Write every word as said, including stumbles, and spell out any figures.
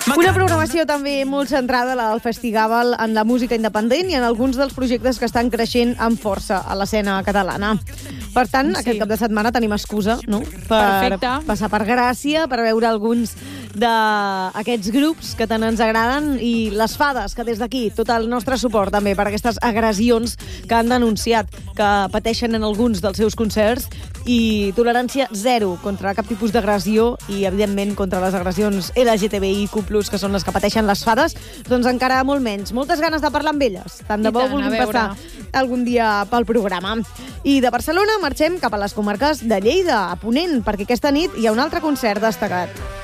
Una programació també molt centrada, la del Festival, en la música independent i en alguns dels projectes que estan creixent amb força a l'escena catalana. Per tant, sí. Aquest cap de setmana tenim excusa, no?, per Perfecte. Passar per Gràcia, per veure alguns d'aquests grups que tant ens agraden, i les Fades, que des d'aquí tot el nostre suport també per aquestes agressions que han denunciat que pateixen en alguns dels seus concerts, i tolerància zero contra cap tipus d'agressió i, evidentment, contra les agressions L G T B I Q plus, que són les que pateixen les Fades, doncs encara molt menys. Moltes ganes de parlar amb elles. Tant de bo vulguin passar algun dia pel programa. I de Barcelona marxem cap a les comarques de Lleida, a Ponent, perquè aquesta nit hi ha un altre concert destacat.